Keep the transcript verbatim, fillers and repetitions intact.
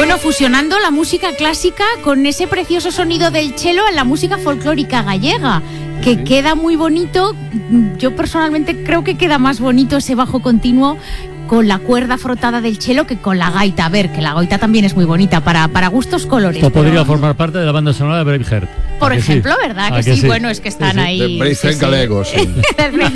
Bueno, fusionando la música clásica con ese precioso sonido del cello en la música folclórica gallega, que sí. queda muy bonito. Yo personalmente creo que queda más bonito ese bajo continuo con la cuerda frotada del cello que con la gaita. A ver, que la gaita también es muy bonita, para, para gustos colores. Esto pero... podría formar parte de la banda sonora de Braveheart. Por ejemplo, sí? ¿verdad? Que, que sí? sí, bueno, es que están sí, sí. ahí. De Braveheart sí, galego, sí. sí.